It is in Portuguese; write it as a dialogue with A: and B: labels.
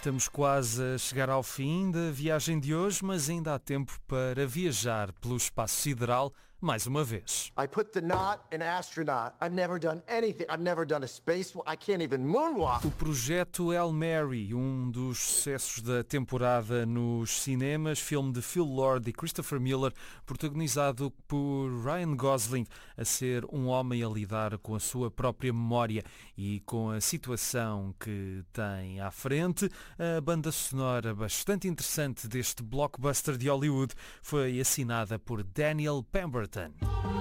A: Estamos quase a chegar ao fim da viagem de hoje, mas ainda há tempo para viajar pelo espaço sideral mais uma vez.
B: I put the knot in astronaut. I've never done anything. I've never done a spacewalk. I can't even moonwalk.
A: O projeto Hail Mary, um dos sucessos da temporada nos cinemas, filme de Phil Lord e Christopher Miller, protagonizado por Ryan Gosling, a ser um homem a lidar com a sua própria memória e com a situação que tem à frente. A banda sonora bastante interessante deste blockbuster de Hollywood foi assinada por Daniel Pemberton.